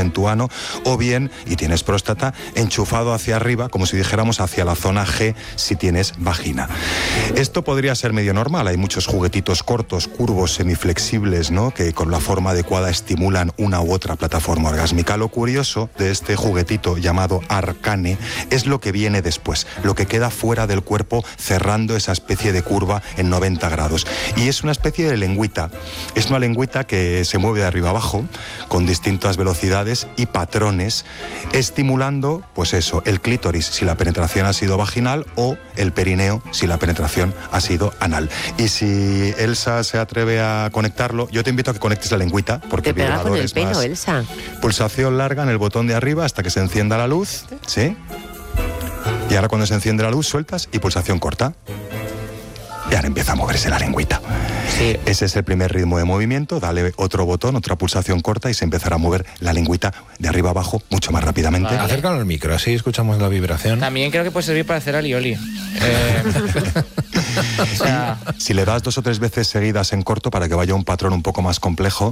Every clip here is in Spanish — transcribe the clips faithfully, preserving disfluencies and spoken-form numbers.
en tu ano, o bien, y tienes próstata, enchufado hacia arriba, como si dijéramos hacia la zona G, si tienes vagina. Esto podría ser medio normal, hay muchos juguetitos cortos, curvos, semiflexibles, ¿no?, que con la forma adecuada estimulan una u otra plataforma orgásmica. Lo curioso de este juguetito llamado Arcane es lo que viene después, lo que queda fuera del cuerpo cerrando esa especie de curva en noventa grados. Y es una especie de lengüita, es una lengüita que se mueve de arriba abajo con distintas velocidades y patrones, estimulando, pues eso, el clítoris si la penetración ha sido vaginal o el perineo si la penetración ha sido anal. Y si Elsa se atreve a conectarlo, yo te invito a que conectes la lengüita, porque te el pega con vibrador el es pelo, más... Elsa. Pulsación larga en el botón de arriba hasta que se encienda la luz, ¿sí? Y ahora cuando se enciende la luz sueltas y pulsación corta. Y ahora empieza a moverse la lengüita. Sí. Ese es el primer ritmo de movimiento. Dale otro botón, otra pulsación corta y se empezará a mover la lengüita de arriba abajo mucho más rápidamente. Vale. Acércalo al micro, así escuchamos la vibración. También creo que puede servir para hacer alioli. Eh, o sea... Si le das dos o tres veces seguidas en corto para que vaya un patrón un poco más complejo,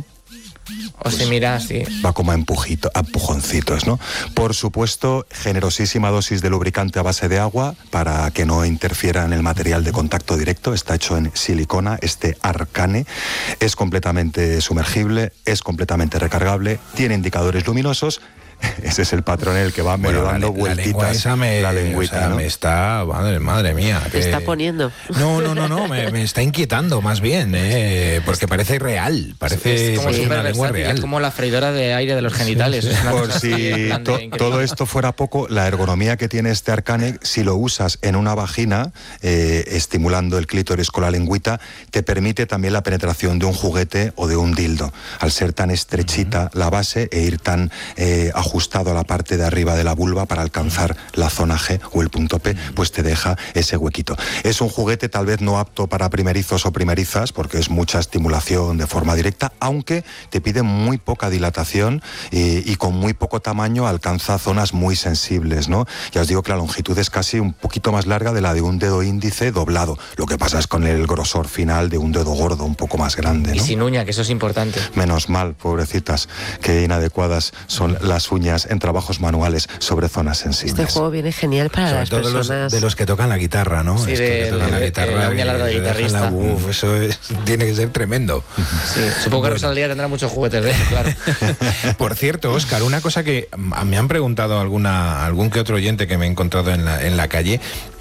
o si mira, sí. Va como a, empujito, a empujoncitos, ¿no? Por supuesto, generosísima dosis de lubricante a base de agua para que no interfiera en el material de contacto directo. Está hecho en silicona, este Arcane. Es completamente sumergible, es completamente recargable, tiene indicadores luminosos. Ese es el patrón en el que va medio bueno, dando la, vueltitas. La, esa me, la lengüita, o sea, ¿no? me está, madre, madre mía. Te que... está poniendo. No, no, no, no, me, me está inquietando más bien, eh, porque parece real, parece es como sí, una lengua real. Es como la freidora de aire de los genitales. Sí, sí. Por si to, todo esto fuera poco, la ergonomía que tiene este Arcane, si lo usas en una vagina, eh, estimulando el clítoris con la lengüita, te permite también la penetración de un juguete o de un dildo. Al ser tan estrechita uh-huh. la base e ir tan eh, ajustado a la parte de arriba de la vulva para alcanzar la zona G o el punto P, pues te deja ese huequito. Es un juguete tal vez no apto para primerizos o primerizas, porque es mucha estimulación de forma directa, aunque te pide muy poca dilatación y, y con muy poco tamaño alcanza zonas muy sensibles, ¿no? Ya os digo que la longitud es casi un poquito más larga de la de un dedo índice doblado. Lo que pasa es con el grosor final de un dedo gordo un poco más grande, ¿no? Y sin uña, que eso es importante. Menos mal, pobrecitas, que inadecuadas son las uñas en trabajos manuales sobre zonas sensibles. Este juego viene genial para sobre las todo personas... de los, de los que tocan la guitarra, ¿no? Sí, es de, que tocan de, la guitarra. De la uña larga de guitarrista. La, uf, eso es, tiene que ser tremendo. Sí, supongo que Rosalía tendrá muchos juguetes de eso, claro. Por cierto, Óscar, una cosa que me han preguntado alguna, algún que otro oyente que me he encontrado en la, en la calle.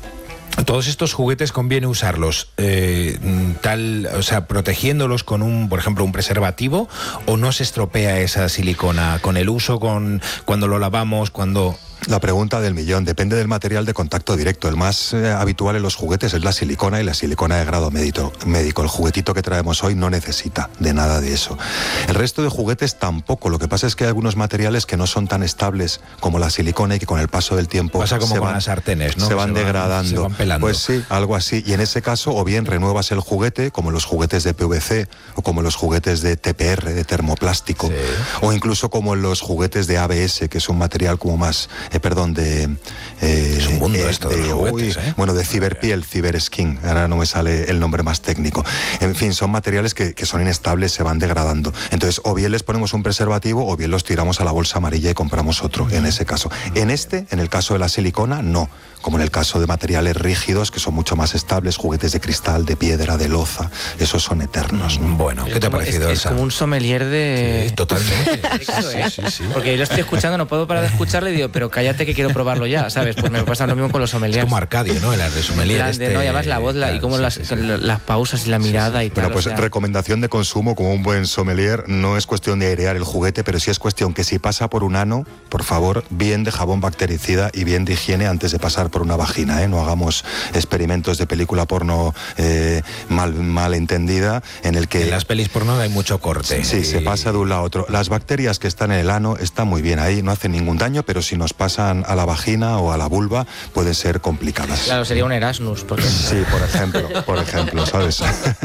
Todos estos juguetes conviene usarlos eh, tal, o sea, protegiéndolos con un, por ejemplo, un preservativo, o no se estropea esa silicona con el uso, con cuando lo lavamos, cuando... La pregunta del millón, depende del material de contacto directo. El más eh, habitual en los juguetes es la silicona, y la silicona de grado médico. médico. El juguetito que traemos hoy no necesita de nada de eso. El resto de juguetes tampoco. Lo que pasa es que hay algunos materiales que no son tan estables como la silicona y que con el paso del tiempo pasa como se con van, las sartenes, ¿no? se van se degradando. Van, se van pelando. Pues sí, algo así. Y en ese caso, o bien renuevas el juguete, como los juguetes de P V C, o como los juguetes de T P R, de termoplástico, sí. o incluso como los juguetes de A B S, que es un material como más, eh, perdón, de... Eh, es un mundo eh, esto de, de los juguetes, uy, ¿eh? Bueno, de ciberpiel, ciberskin, ahora no me sale el nombre más técnico. En fin, son materiales que, que son inestables, se van degradando. Entonces, o bien les ponemos un preservativo, o bien los tiramos a la bolsa amarilla y compramos otro, en ese caso. En este, en el caso de la silicona, no. Como en el caso de materiales rígidos, que son mucho más estables, juguetes de cristal, de piedra, de loza, esos son eternos, ¿no? Bueno, ¿qué te ha parecido, es, es como un sommelier de... Sí, totalmente. Eso, ¿eh? sí, sí, sí. Porque yo lo estoy escuchando, no puedo parar de escucharle y digo, pero cállate que quiero probarlo ya, ¿sabes? Pues me pasa lo mismo con los sommeliers. Es como Arcadio, ¿no? El de sommelier. Este... No, y además la voz la, claro, y como sí, las, sí, sí. las pausas y la mirada sí, sí. y tal. Bueno, pues o sea... recomendación de consumo, como un buen sommelier, no es cuestión de airear el juguete, pero sí es cuestión que si pasa por un ano, por favor, bien de jabón bactericida y bien de higiene antes de pasar por una vagina, ¿eh? No hagamos experimentos de película porno eh, mal, mal entendida, en el que... En las pelis porno hay mucho corte. Sí, y... se pasa de un lado a otro. Las bacterias que están en el ano están muy bien ahí, no hacen ningún daño, pero si nos pasan a la vagina o a la vulva, pueden ser complicadas. Claro, sería un Erasmus, por ejemplo. Sí, por ejemplo, por ejemplo, ¿sabes?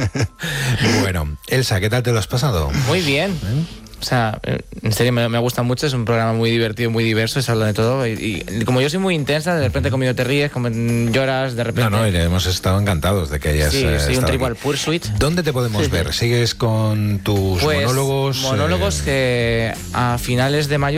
Bueno, Elsa, ¿qué tal te lo has pasado? Muy bien. ¿Eh? O sea, en serio me, me gusta mucho, es un programa muy divertido, muy diverso, se habla de todo y, y como yo soy muy intensa, de repente conmigo te ríes, como lloras, de repente... No, no, y hemos estado encantados de que hayas... Sí, eh, sí, un Trivial aquí. Pursuit. ¿Dónde te podemos sí. ver? ¿Sigues con tus pues, monólogos? Monólogos eh... que a finales de mayo